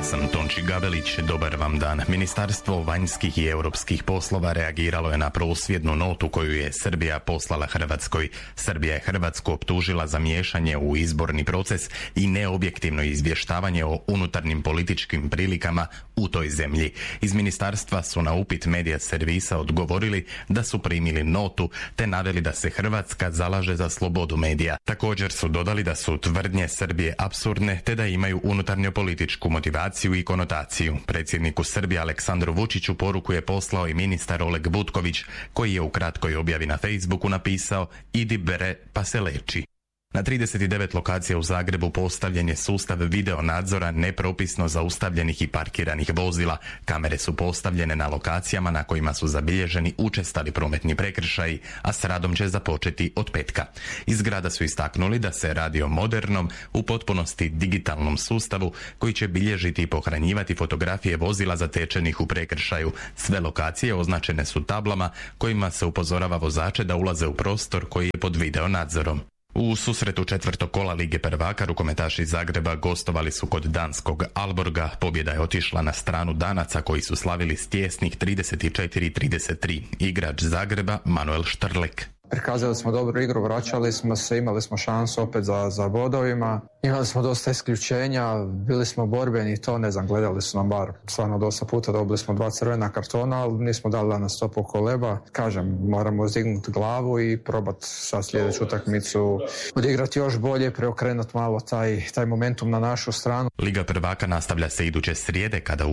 sam Tonči Gavelić, dobar vam dan. Ministarstvo vanjskih i europskih poslova reagiralo je na prosvjednu notu koju je Srbija poslala Hrvatskoj. Srbija je Hrvatsku optužila za miješanje u izborni proces i neobjektivno izvještavanje o unutarnjim političkim prilikama u toj zemlji. Iz ministarstva su na upit medija servisa odgovorili da su primili notu te naveli da se Hrvatska zalaže za slobodu medija. Također su dodali da su tvrdnje Srbije apsurdne te da imaju unutarnjo političku motivaciju i konotaciju. Predsjedniku Srbije Aleksandru Vučiću poruku je poslao i ministar Oleg Butković, koji je u kratkoj objavi na Facebooku napisao: "Idi bere pa se leči." Na 39 lokacija u Zagrebu postavljen je sustav video nadzora nepropisno zaustavljenih i parkiranih vozila. Kamere su postavljene na lokacijama na kojima su zabilježeni učestali prometni prekršaji, a s radom će započeti od petka. Iz grada su istaknuli da se radi o modernom, u potpunosti digitalnom sustavu koji će bilježiti i pohranjivati fotografije vozila zatečenih u prekršaju. Sve lokacije označene su tablama kojima se upozorava vozače da ulaze u prostor koji je pod video nadzorom. U susretu četvrtog kola Lige prvaka rukometaši Zagreba gostovali su kod danskog Alborga. Pobjeda je otišla na stranu Danaca koji su slavili s tjesnih 34-33. Igrač Zagreba Manuel Štrlek: "Prikazali smo dobru igru, vraćali smo se, imali smo šansu opet za bodovima. Imali smo dosta isključenja, bili smo borbeni, to ne znam, gledali su nam bar stvarno dosta puta, dobili smo 2 crvena kartona, ali nismo dali da nas to pokoleba. Kažem, moramo zdignuti glavu i probati sa sljedeću utakmicu odigrati još bolje, preokrenuti malo taj momentum na našu stranu." Liga prvaka nastavlja se iduće srijede kada u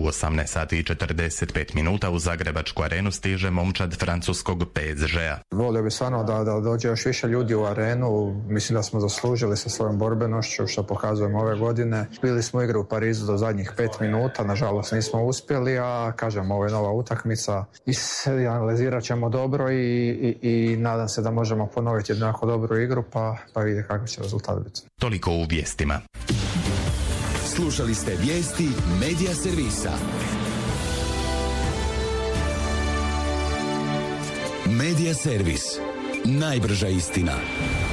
18:45 minuta u Zagrebačku arenu stiže momčad francuskog PSG-a. Volio bi stvarno da dođe još više ljudi u arenu. Mislim da smo zaslužili sa svojom borbenošću što pokazujemo ove godine. Bili smo igri u Parizu do zadnjih 5 minuta, nažalost nismo uspjeli, a kažem, ovo je nova utakmica i analizirat ćemo dobro i nadam se da možemo ponoviti jednu jako dobru igru pa vidjeti kakav će rezultat biti. Toliko u vijestima. Slušali ste vijesti Medija servisa. Medija servis. Najbrža istina.